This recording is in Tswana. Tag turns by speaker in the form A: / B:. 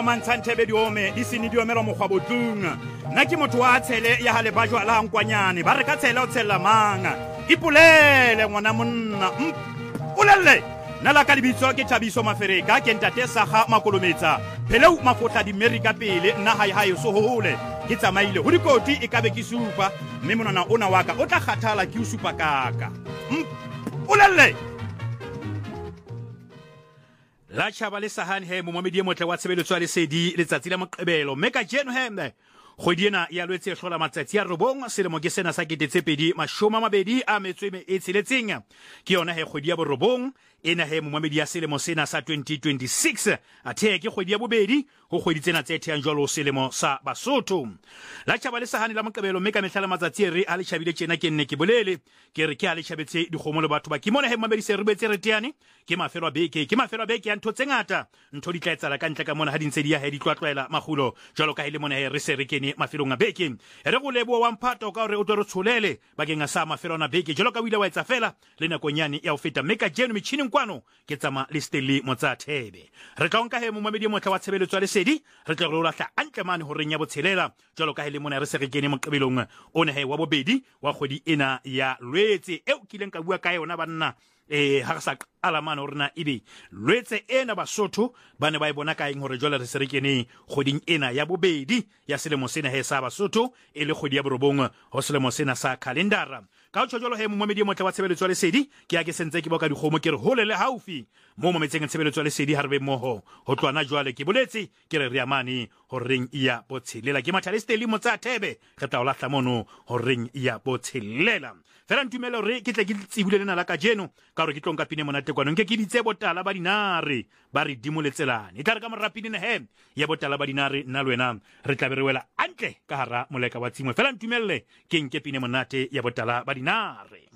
A: Mantshantshebe diome di sene diomela mokgwabotlung nna ke motho wa tshele ya hale ba jwa la nkwanyane ba re ka tshela o tshela manga ipolele ngwana monna mpolelle nna la ka lebitso ke Thabiso Mafereka ke ntate Saga Makolometsa pheleu mafotla di America pele nna hae so hole ke tsamaile ho dikoti e ka be ke supa mme monana ona wa ka o tla kgathala ke o supa kaka mpolelle la tšhaba le sahane he momamedi e motle wa tshebeletso ya lesedi letsatsi la moqebelo mme ka jeno he kgwedi ena ya lwetse e hlola matsatsi a robong selemo ke sena sa 2026 ke yona he kgwedi ya borobong ena he momamedi ya selemo sena sa 2026 athe ke kgwedi ya bobedi ho kgwedi tsena tse theang jwalo selemo sa Basotho la tšhaba le sahane la moqebelo mme ka mehla la matsatsi re a le tšhabile tjena ke nne ke bolele ke re ke a le tšhabetse dikgomo le batho ba ke mona he momamedi se re betse re teane ke mafelo a beke ya ntho tse ngata ntho di tla etsala ka ntle ka mona ha di ntse di ya he di tlwatlwaela magulo jwalo ka hele mona he re se re kene mafelong a beke re go leboa wa mphato ka hore o tlo re tsholele bakeng sa mafelong a beke jwalo ka o ile wa etsa fela le nakonyane ya ho feta mme ka jeno metšhineng kwano ke tsama le Steli Motsathebe re tla nka he momamedi motla wa tshebeletso ya lesedi re tla go lahla antle mane ho reng ya botshelela jwalo ka hele mona re se re kene moqebelong ona he wa bobedi wa kgwedi ena ya lwetse eo kileng ka bua ka yona banna ha re sa qala mane hore na ebe lwetse ena Basotho ba ne ba e bona kaeng hore jwale re se re kene kgweding ena ya bobedi ya selemo sena he sa Basotho e le kgwedi ya borobong ho selemo sena sa kalendara ka o tjhojolo he momamedi motle wa tshebeletso ya lesedi ke ya ke sentse ke boka dikgomo ke re hole le haufi mo mometseng tshebeletso ya lesedi ha re be mmoho ho tlwana jwale ke boletse ke re re amane ho reng ya botshelela ke mathale Steli Motsathebe re tla o lahla mono ho reng ya botshelela fela ntumela hore ke tle ke tsibule lena la ka jeno ka hore ke tlonka pine monate kwanong ke ditse botala ba dinare ba re dimoletsellane e tla re ka morapine he ya botala ba dinare nna le wena re tla be re wela antle ka hara moleka wa tshimwe fela ntumelle ke nke pine monate ya botala ba dinare